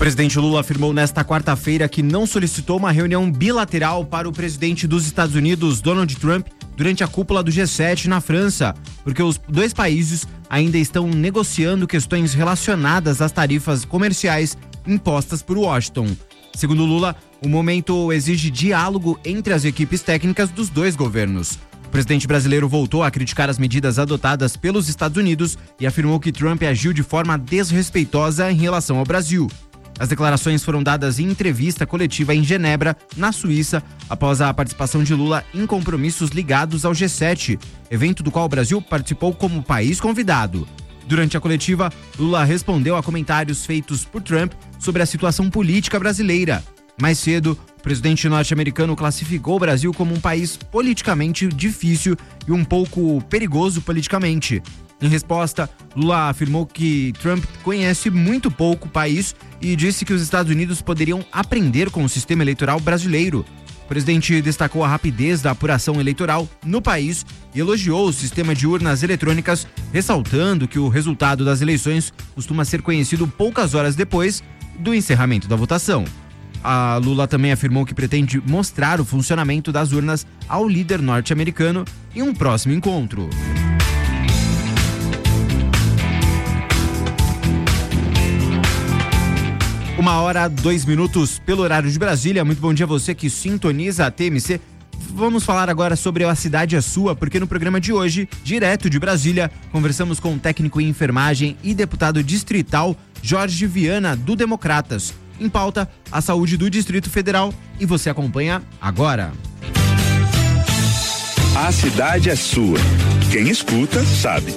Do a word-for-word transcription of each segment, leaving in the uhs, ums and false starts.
presidente Lula afirmou nesta quarta-feira que não solicitou uma reunião bilateral para o presidente dos Estados Unidos, Donald Trump, durante a cúpula do G sete na França, porque os dois países ainda estão negociando questões relacionadas às tarifas comerciais impostas por Washington. Segundo Lula, o momento exige diálogo entre as equipes técnicas dos dois governos. O presidente brasileiro voltou a criticar as medidas adotadas pelos Estados Unidos e afirmou que Trump agiu de forma desrespeitosa em relação ao Brasil. As declarações foram dadas em entrevista coletiva em Genebra, na Suíça, após a participação de Lula em compromissos ligados ao G sete, evento do qual o Brasil participou como país convidado. Durante a coletiva, Lula respondeu a comentários feitos por Trump sobre a situação política brasileira. Mais cedo, o presidente norte-americano classificou o Brasil como um país politicamente difícil e um pouco perigoso politicamente. Em resposta, Lula afirmou que Trump conhece muito pouco o país e disse que os Estados Unidos poderiam aprender com o sistema eleitoral brasileiro. O presidente destacou a rapidez da apuração eleitoral no país e elogiou o sistema de urnas eletrônicas, ressaltando que o resultado das eleições costuma ser conhecido poucas horas depois do encerramento da votação. A Lula também afirmou que pretende mostrar o funcionamento das urnas ao líder norte-americano em um próximo encontro. Uma hora, dois minutos pelo horário de Brasília. Muito bom dia a você que sintoniza a T M C. Vamos falar agora sobre A Cidade é Sua, porque no programa de hoje, direto de Brasília, conversamos com o técnico em enfermagem e deputado distrital Jorge Viana, do Democratas. Em pauta, a saúde do Distrito Federal, e você acompanha agora. A cidade é sua. Quem escuta, sabe.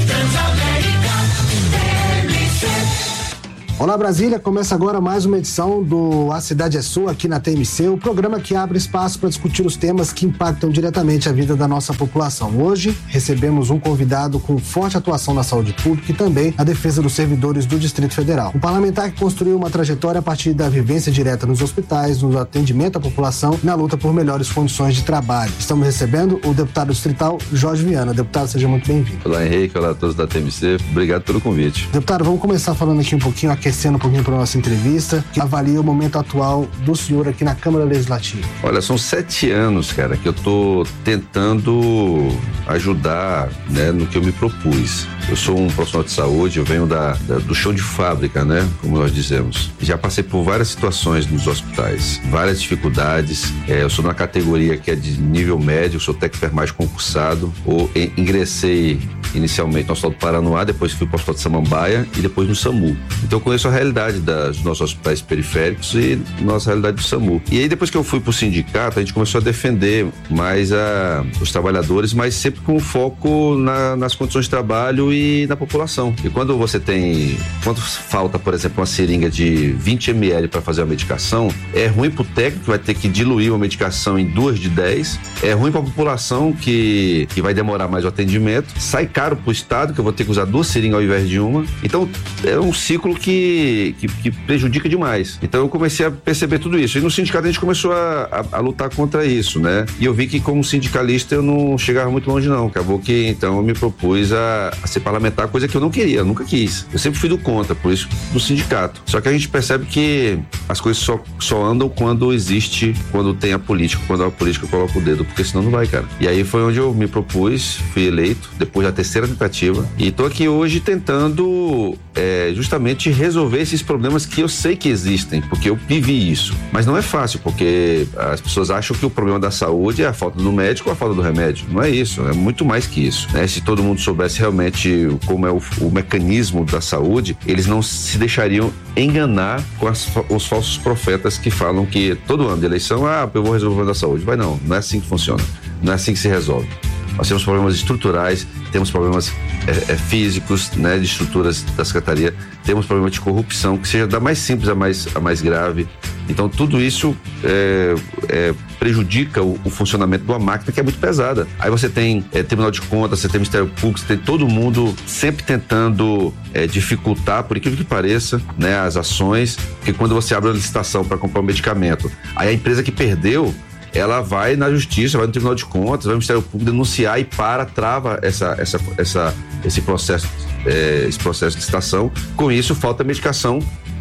Olá Brasília, começa agora mais uma edição do A Cidade é Sua aqui na T M C, o programa que abre espaço para discutir os temas que impactam diretamente a vida da nossa população. Hoje recebemos um convidado com forte atuação na saúde pública e também na defesa dos servidores do Distrito Federal. Um parlamentar que construiu uma trajetória a partir da vivência direta nos hospitais, no atendimento à população e na luta por melhores condições de trabalho. Estamos recebendo o deputado distrital Jorge Viana. Deputado, seja muito bem-vindo. Olá Henrique, olá a todos da T M C, obrigado pelo convite. Deputado, vamos começar falando aqui um pouquinho, aquecendo um pouquinho para a nossa entrevista, que avalia o momento atual do senhor aqui na Câmara Legislativa. Olha, são sete anos, cara, que eu tô tentando ajudar, né, no que eu me propus. Eu sou um profissional de saúde, eu venho da, da, do chão de fábrica, né, como nós dizemos. Já passei por várias situações nos hospitais, várias dificuldades. É, eu sou numa categoria que é de nível médio, sou técnico de enfermagem concursado, ou em, ingressei inicialmente no Hospital do Paranoá, depois fui para o Hospital de Samambaia e depois no SAMU. Então eu conheço a realidade das, dos nossos hospitais periféricos e nossa realidade do SAMU. E aí depois que eu fui para o sindicato, a gente começou a defender mais a, os trabalhadores, mas sempre com foco na, nas condições de trabalho e na população. E quando você tem, quando falta, por exemplo, uma seringa de vinte mililitros para fazer uma medicação, é ruim para o técnico que vai ter que diluir uma medicação em duas de dez, é ruim para a população que, que vai demorar mais o atendimento, sai caro para o Estado, que eu vou ter que usar duas seringas ao invés de uma. Então é um ciclo que, que, que prejudica demais. Então eu comecei a perceber tudo isso. E no sindicato a gente começou a, a, a lutar contra isso, né? E eu vi que como sindicalista eu não chegava muito longe não. Acabou que então eu me propus a, a ser parlamentar, coisa que eu não queria, eu nunca quis. Eu sempre fui do contra, por isso do sindicato. Só que a gente percebe que as coisas só, só andam quando existe, quando tem a política, quando a política coloca o dedo, porque senão não vai, cara. E aí foi onde eu me propus, fui eleito, depois da terceira tentativa, e tô aqui hoje tentando é, justamente resolver esses problemas que eu sei que existem, porque eu vivi isso. Mas não é fácil, porque as pessoas acham que o problema da saúde é a falta do médico ou a falta do remédio. Não é isso, é muito mais que isso, né? Se todo mundo soubesse realmente como é o, o mecanismo da saúde, eles não se deixariam enganar com as, os falsos profetas que falam que todo ano de eleição, ah, eu vou resolver o problema da saúde. Vai não, não é assim que funciona, não é assim que se resolve. Nós temos problemas estruturais, temos problemas é, é, físicos, né, de estruturas da Secretaria, temos problemas de corrupção, que seja da mais simples a mais, a mais grave. Então tudo isso é, é, prejudica o, o funcionamento de uma máquina que é muito pesada. Aí você tem é, Tribunal de Contas, você tem Ministério Público, você tem todo mundo sempre tentando é, dificultar, por incrível que pareça, né, as ações, porque quando você abre uma licitação para comprar um medicamento, aí a empresa que perdeu, ela vai na justiça, vai no Tribunal de Contas, vai no Ministério Público denunciar e para, trava essa, essa, essa, esse, processo, é, esse processo de licitação. Com isso, falta medicação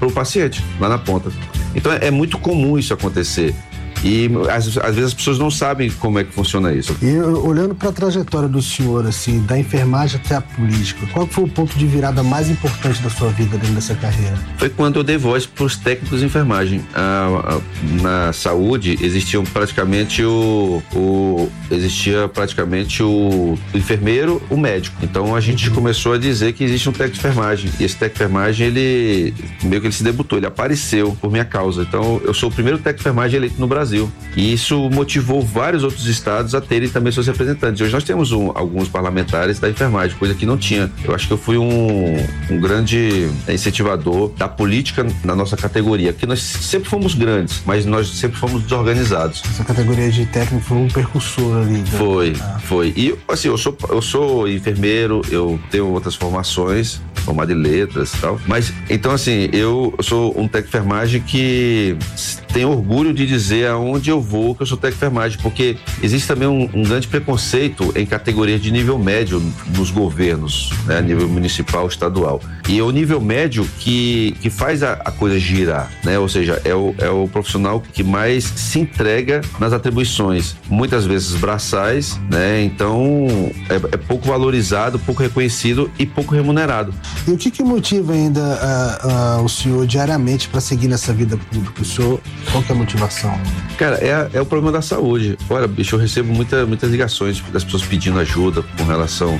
para o paciente, lá na ponta. Então é, é muito comum isso acontecer. E às, às vezes as pessoas não sabem como é que funciona isso. E olhando para a trajetória do senhor, assim, da enfermagem até a política, qual foi o ponto de virada mais importante da sua vida dentro dessa carreira? Foi quando eu dei voz para os técnicos de enfermagem. A, a, na saúde existiam praticamente o, o existia praticamente o, o enfermeiro, o médico. Então a gente uhum. começou a dizer que existe um técnico de enfermagem. E esse técnico de enfermagem, ele meio que ele se debutou, ele apareceu por minha causa. Então eu sou o primeiro técnico de enfermagem eleito no Brasil. E isso motivou vários outros estados a terem também seus representantes. Hoje nós temos um, alguns parlamentares da enfermagem, coisa que não tinha. Eu acho que eu fui um, um grande incentivador da política na nossa categoria, porque nós sempre fomos grandes, mas nós sempre fomos desorganizados. Essa categoria de técnico foi um percussor ali. Né? Foi, ah. foi. E assim, eu sou, eu sou enfermeiro, eu tenho outras formações, formado em letras e tal, mas então assim, eu sou um técnico de enfermagem que tem orgulho de dizer aonde eu vou que eu sou técnico de enfermagem, porque existe também um, um grande preconceito em categorias de nível médio nos governos, né, nível municipal, estadual. E é o nível médio que, que faz a, a coisa girar, né? Ou seja, é o, é o profissional que mais se entrega nas atribuições, muitas vezes braçais, né? Então é, é pouco valorizado, pouco reconhecido e pouco remunerado. E o que que motiva ainda uh, uh, o senhor diariamente para seguir nessa vida pública? O senhor, qual que é a motivação? Cara, é, é o problema da saúde. Olha, bicho, eu recebo muita, muitas ligações das pessoas pedindo ajuda com relação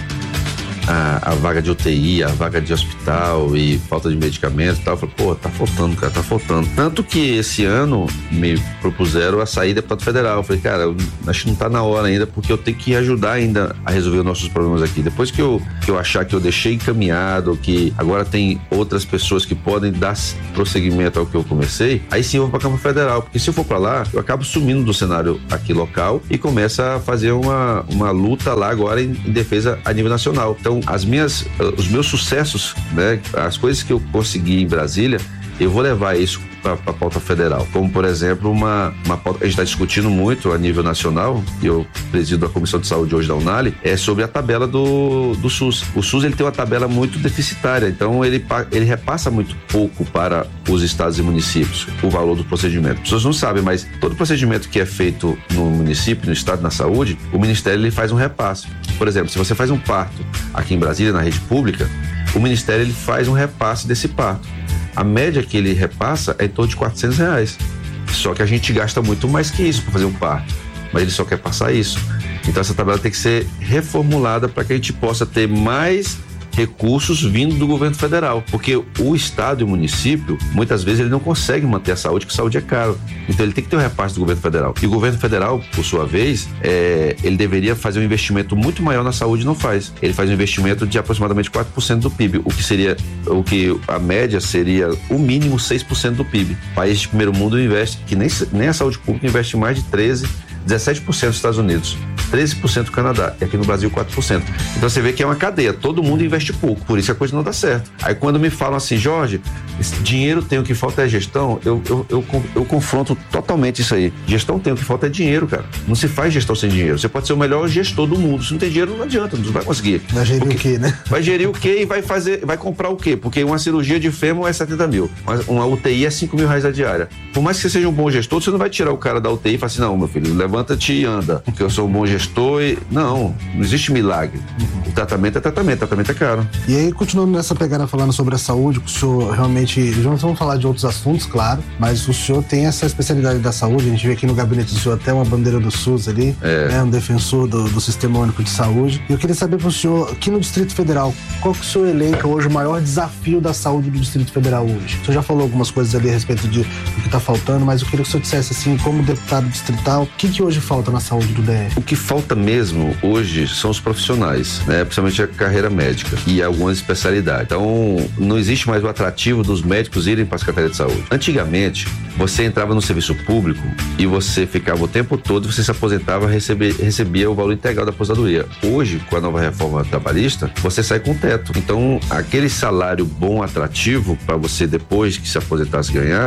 a, a vaga de U T I, a vaga de hospital e falta de medicamento e tal. Eu falo, pô, tá faltando, cara, tá faltando. Tanto que esse ano me propuseram a sair deputado federal. Eu falei, cara, eu acho que não tá na hora ainda, porque eu tenho que ajudar ainda a resolver os nossos problemas aqui. Depois que eu, que eu achar que eu deixei encaminhado, que agora tem outras pessoas que podem dar prosseguimento ao que eu comecei, aí sim eu vou pra Câmara Federal, porque se eu for pra lá, eu acabo sumindo do cenário aqui local e começa a fazer uma, uma luta lá agora em, em defesa a nível nacional. Então, as minhas, os meus sucessos, né, as coisas que eu consegui em Brasília, eu vou levar isso para a pauta federal, como por exemplo uma, uma pauta que a gente está discutindo muito a nível nacional, e eu presido a Comissão de Saúde hoje da Unali, é sobre a tabela do, do SUS. O SUS ele tem uma tabela muito deficitária, então ele, ele repassa muito pouco para os estados e municípios o valor do procedimento. As pessoas não sabem, mas todo procedimento que é feito no município, no estado, na saúde, o Ministério ele faz um repasse. Por exemplo, se você faz um parto aqui em Brasília, na rede pública, o Ministério ele faz um repasse desse parto. A média que ele repassa é em torno de quatrocentos reais. Só que a gente gasta muito mais que isso para fazer um parto. Mas ele só quer passar isso. Então essa tabela tem que ser reformulada para que a gente possa ter mais recursos vindo do governo federal, porque o estado e o município, muitas vezes ele não consegue manter a saúde, porque a saúde é caro, então ele tem que ter um repasse do governo federal, e o governo federal, por sua vez, é, ele deveria fazer um investimento muito maior na saúde, não faz, ele faz um investimento de aproximadamente quatro por cento do P I B, o que seria, o que a média seria o mínimo seis por cento do P I B. País de primeiro mundo investe, que nem, nem a saúde pública investe mais de treze, dezessete por cento dos Estados Unidos, treze por cento do Canadá, e aqui no Brasil quatro por cento. Então você vê que é uma cadeia, todo mundo investe pouco, por isso a coisa não dá certo. Aí quando me falam assim, Jorge, esse dinheiro tem, o que falta é gestão, eu, eu, eu, eu confronto totalmente isso aí. Gestão tem, o que falta é dinheiro, cara. Não se faz gestão sem dinheiro. Você pode ser o melhor gestor do mundo, se não tem dinheiro não adianta, não vai conseguir. Vai gerir Porque, o quê, né? Vai gerir o quê e vai fazer, vai comprar o quê? Porque uma cirurgia de fêmur é setenta mil, uma U T I é cinco mil reais a diária. Por mais que você seja um bom gestor, você não vai tirar o cara da U T I e falar assim, não, meu filho, levanta-te e anda, porque eu sou um bom gestor e... Não, não existe milagre. Uhum. O tratamento é tratamento, o tratamento é caro. E aí, continuando nessa pegada falando sobre a saúde, o senhor realmente, já vamos falar de outros assuntos, claro, mas o senhor tem essa especialidade da saúde, a gente vê aqui no gabinete do senhor até uma bandeira do SUS ali, é. né, um defensor do, do Sistema Único de Saúde. E eu queria saber pro senhor, aqui no Distrito Federal, qual que o senhor elenca hoje o maior desafio da saúde do Distrito Federal hoje? O senhor já falou algumas coisas ali a respeito de, do que tá faltando, mas eu queria que o senhor dissesse assim, como deputado distrital, o que que hoje falta na saúde do D F? O que falta mesmo hoje são os profissionais, né? Principalmente a carreira médica e algumas especialidades. Então, não existe mais o atrativo dos médicos irem para a Secretaria de Saúde. Antigamente, você entrava no serviço público e você ficava o tempo todo, você se aposentava e recebia, recebia o valor integral da aposentadoria. Hoje, com a nova reforma trabalhista, você sai com teto. Então, aquele salário bom, atrativo, para você depois que se aposentasse ganhasse,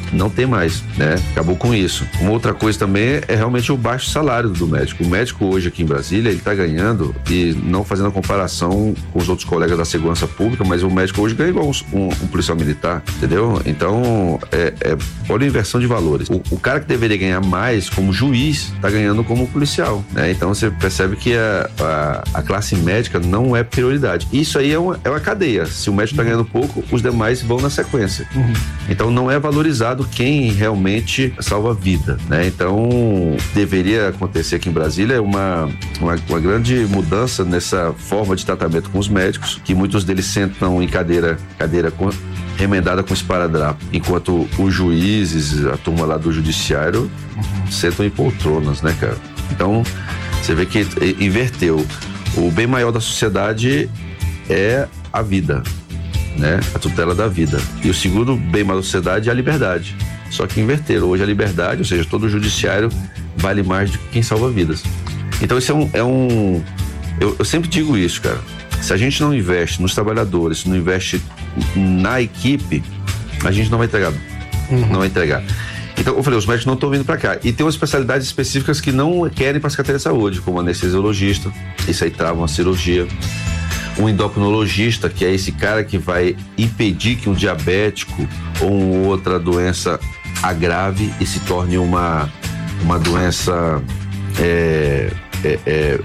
não tem mais, né? Acabou com isso. Uma outra coisa também é realmente o baixo salário do médico. O médico hoje aqui em Brasília, ele tá ganhando, e não fazendo a comparação com os outros colegas da segurança pública, mas o médico hoje ganha igual um, um, um policial militar, entendeu? Então, é, é, olha a inversão de valores. O, o cara que deveria ganhar mais como juiz, tá ganhando como policial, né? Então você percebe que a, a, a classe médica não é prioridade. Isso aí é uma, é uma cadeia. Se o médico tá ganhando pouco, os demais vão na sequência. Uhum. Então não é valorizado quem realmente salva vida, né? Então deveria acontecer aqui em Brasília uma, uma, uma grande mudança nessa forma de tratamento com os médicos, que muitos deles sentam em cadeira, cadeira com, remendada com esparadrapo, enquanto os juízes, a turma lá do judiciário, uhum. sentam em poltronas, né, cara? Então você vê que inverteu. O bem maior da sociedade é a vida, né? A tutela da vida. E o segundo bem maior da sociedade é a liberdade. Só que inverteram. Hoje a liberdade, ou seja, todo o judiciário vale mais do que quem salva vidas. Então isso é um... É um eu, eu sempre digo isso, cara. Se a gente não investe nos trabalhadores, se não investe na equipe, a gente não vai entregar. Uhum. Não vai entregar. Então, eu falei, os médicos não estão vindo para cá. E tem umas especialidades específicas que não querem para a Secretaria de Saúde, como anestesiologista, isso aí trava uma cirurgia. Um endocrinologista, que é esse cara que vai impedir que um diabético ou uma outra doença agrave e se torne uma, uma doença é, é, é,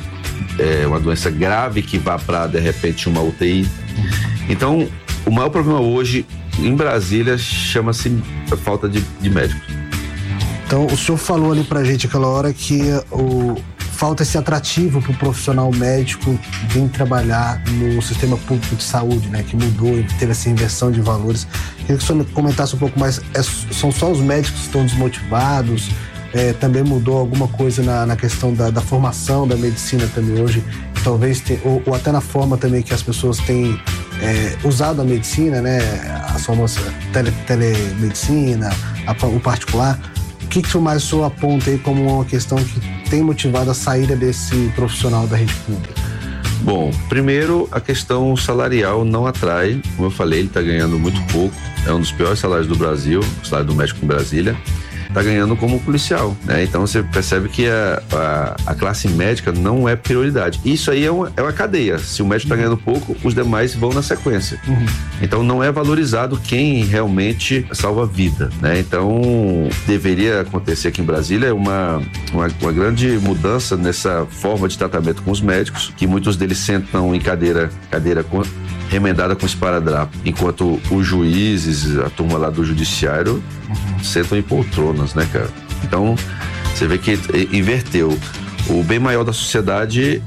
é uma doença grave que vá para, de repente, uma U T I. Então, o maior problema hoje em Brasília chama-se falta de, de médicos. Então, o senhor falou ali pra gente aquela hora que o, falta esse atrativo pro profissional médico vir trabalhar no sistema público de saúde, né? Que mudou e teve essa inversão de valores. Queria que o senhor comentasse um pouco mais. É, são só os médicos que estão desmotivados? É, também mudou alguma coisa na, na questão da, da formação da medicina também hoje? Talvez, te, ou, ou até na forma também que as pessoas têm é, usado a medicina, né? A famosa tele, telemedicina, a, o particular. O que, que o mais senhor aponta aí como uma questão que tem motivado a saída desse profissional da rede pública? Bom, primeiro, a questão salarial não atrai. Como eu falei, ele está ganhando muito pouco. É um dos piores salários do Brasil, o salário do médico em Brasília. Está ganhando como policial, né? Então você percebe que a, a, a classe médica não é prioridade. Isso aí é uma, é uma cadeia. Se o médico está ganhando pouco, os demais vão na sequência. Uhum. Então não é valorizado quem realmente salva vida, né? Então deveria acontecer aqui em Brasília uma, uma, uma grande mudança nessa forma de tratamento com os médicos, que muitos deles sentam em cadeira, cadeira com, remendada com esparadrapo, enquanto os juízes, a turma lá do judiciário, uhum. sentam em poltronas, né, cara? Então, você vê que inverteu. O bem maior da sociedade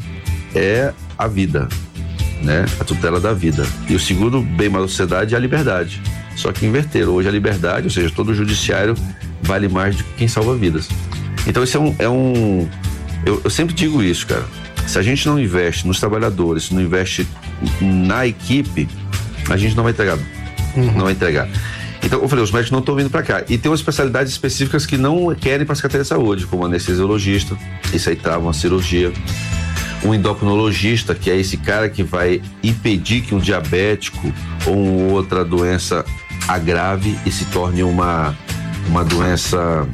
é a vida, né? A tutela da vida. E o segundo bem maior da sociedade é a liberdade. Só que inverteram. Hoje a liberdade, ou seja, todo o judiciário vale mais do que quem salva vidas. Então, isso é um... É um eu, eu sempre digo isso, cara. Se a gente não investe nos trabalhadores, se não investe na equipe, a gente não vai entregar. Uhum. Não vai entregar. Então, eu falei, os médicos não estão vindo para cá. E tem umas especialidades específicas que não querem para a Secretaria de Saúde, como anestesiologista, isso aí trava uma cirurgia. Um endocrinologista, que é esse cara que vai impedir que um diabético ou uma outra doença agrave e se torne uma, uma doença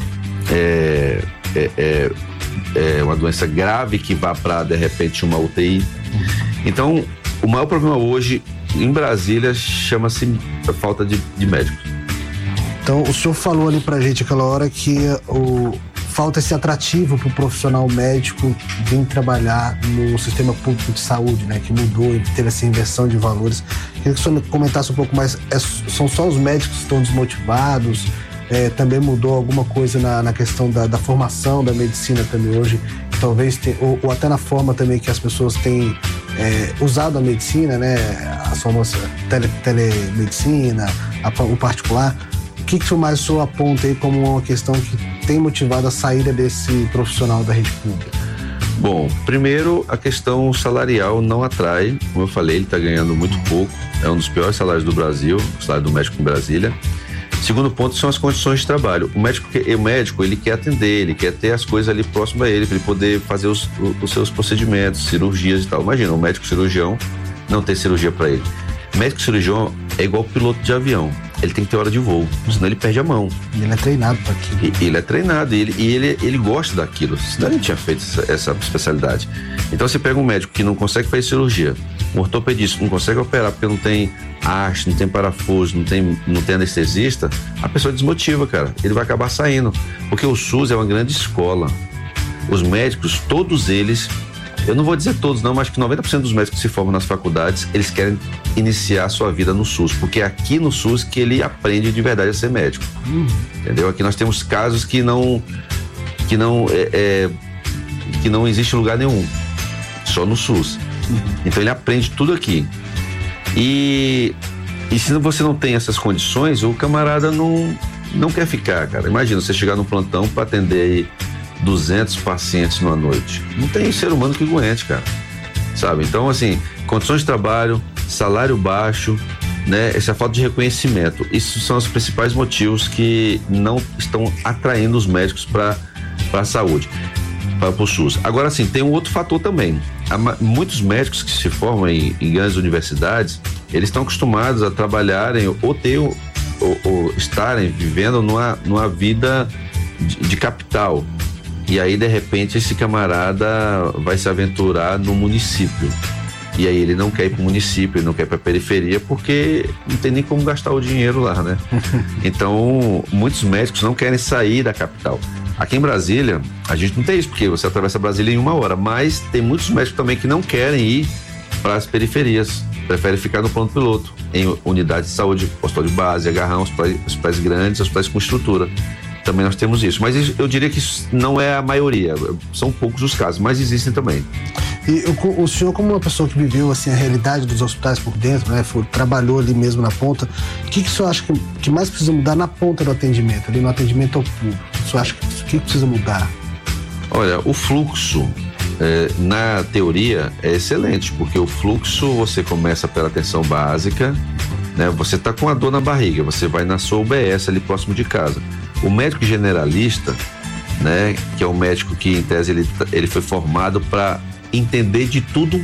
é, é, é, é uma doença grave que vá para, de repente, uma U T I. Então, o maior problema hoje em Brasília chama-se falta de, de médicos. Então, o senhor falou ali pra gente aquela hora que o, falta esse atrativo pro profissional médico vir trabalhar no sistema público de saúde, né? Que mudou e teve essa inversão de valores. Queria que o senhor comentasse um pouco mais. É, são só os médicos que estão desmotivados? É, também mudou alguma coisa na, na questão da, da formação da medicina também hoje? Talvez, te, ou, ou até na forma também que as pessoas têm é, usado a medicina, né? A famosa tele, telemedicina, a, o particular. O que, que o mais senhor aponta aí como uma questão que tem motivado a saída desse profissional da rede pública? Bom, primeiro, a questão salarial não atrai. Como eu falei, ele está ganhando muito pouco. É um dos piores salários do Brasil, o salário do médico em Brasília. Segundo ponto são as condições de trabalho. O médico, o médico ele quer atender, ele quer ter as coisas ali próximas a ele, para ele poder fazer os, os seus procedimentos, cirurgias e tal. Imagina, um médico cirurgião não ter cirurgia para ele. Médico cirurgião é igual piloto de avião. ele tem que ter hora de voo, senão ele perde a mão. E ele é treinado para aquilo. E, ele é treinado e, ele, e ele, ele gosta daquilo, senão ele não tinha feito essa, essa especialidade. Então você pega um médico que não consegue fazer cirurgia, um ortopedista não consegue operar porque não tem haste, não tem parafuso, não tem, não tem anestesista, a pessoa desmotiva, cara. Ele vai acabar saindo, porque o SUS é uma grande escola. Os médicos, todos eles, eu não vou dizer todos não, mas acho que noventa por cento dos médicos que se formam nas faculdades, eles querem iniciar a sua vida no SUS, porque é aqui no SUS que ele aprende de verdade a ser médico. Uhum. Entendeu? Aqui nós temos casos que não que não é, é, que não existe lugar nenhum, só no SUS. Uhum. Então ele aprende tudo aqui. E, e se você não tem essas condições, o camarada não, não quer ficar, cara. Imagina você chegar no plantão para atender aí duzentos pacientes numa noite. Não tem ser humano que aguente, cara. Sabe? Então, assim, condições de trabalho, salário baixo, né? Essa falta de reconhecimento. Isso são os principais motivos que não estão atraindo os médicos para a saúde, para o SUS. Agora, assim, tem um outro fator também. Há muitos médicos que se formam em, em grandes universidades, eles estão acostumados a trabalharem ou ter ou, ou estarem vivendo numa, numa vida de, de capital. E aí, de repente, esse camarada vai se aventurar no município. E aí ele não quer ir para o município, ele não quer ir para a periferia, porque não tem nem como gastar o dinheiro lá, né? Então, muitos médicos não querem sair da capital. Aqui em Brasília, a gente não tem isso, porque você atravessa Brasília em uma hora, mas tem muitos médicos também que não querem ir para as periferias, preferem ficar no plano piloto, em unidades de saúde, hospital de base, agarrão, hospitais, hospitais grandes, hospitais com estrutura. Também nós temos isso, mas eu diria que isso não é a maioria, são poucos os casos, mas existem também. E o, o senhor, como uma pessoa que viveu assim, a realidade dos hospitais por dentro, né, foi, trabalhou ali mesmo na ponta, o que, que o senhor acha que, que mais precisa mudar na ponta do atendimento, ali no atendimento ao público? O senhor acha que, que precisa mudar? Olha, o fluxo, é, na teoria, é excelente, porque o fluxo você começa pela atenção básica, né, você está com a dor na barriga, você vai na sua U B S ali próximo de casa. O médico generalista, né, que é um médico que em tese ele, ele foi formado para entender de tudo